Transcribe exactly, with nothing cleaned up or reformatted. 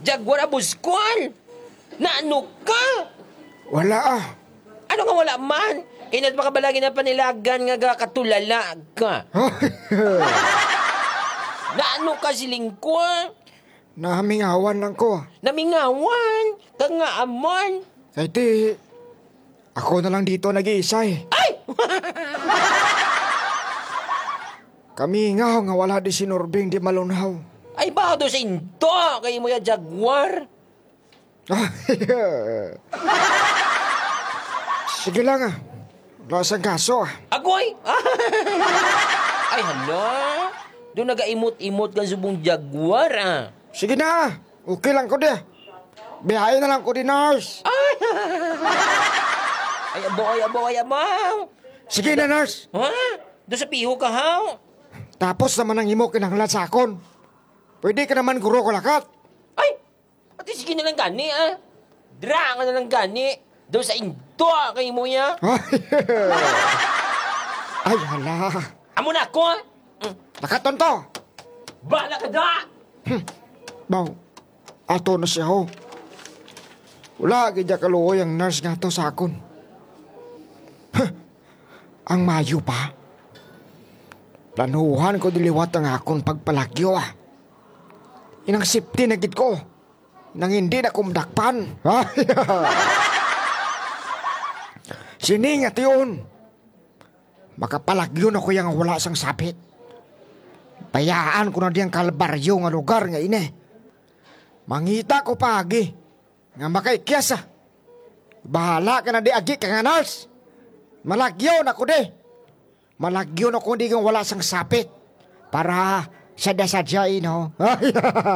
Jaguar abuskon! Na ano ka? Wala ah. Ano nga wala man? Inat makabalagi na panilagan nga ga katulala ka. Na ano ka silingkwa? Namingawan lang ko. Namingawan! Kag nga aman! Kaya ti, ako na lang dito nag-iisa eh. Ay! Kami nga nga wala di si Norbing di malunhaw. Ay baka doon sa into! Kayo mo ya Jaguar! Sige lang ah. Wala sang kaso ah. Agoy! Ay hala! Doon nag-aimot-imot ka subong Jaguar ah. Sige na. Okay lang ko di. Biyahe na lang ko di, nurse. Ay! Ay aboy, aboy, aboy! Sige na, nurse. Ha? Doon sa piho ka ha? Tapos naman ang imo kinahanglan sa akon. Pwede ka naman guro ko lakat. Ay! Pati sige na lang gani ah. Dra ka na lang gani. Doon sa into kayo mo ya. Ay, hala. Amo na ako ah. Nakaton to. Bala ka da! Baw, ato na siya ho. Wala, kaya kaluoy ang nurse nga to sa akon. Huh, ang mayo pa. Planuhan ko diliwat ang akon pagpalagyo ah. Inang safety na gid ko. Nang hindi na kumdakpan. Siningat yun. Makapalagyo na ko yung wala sang sapit. Payaan ko na diyang kalbaryo nga lugar nga ine. Mangita ko pagi. Nga makaikyasa. Bahala ka na di agi ka nga nurse. Malagyo na ko di. Malagyo na ko di kang wala sang sapit. Para sadya-sadyain ho.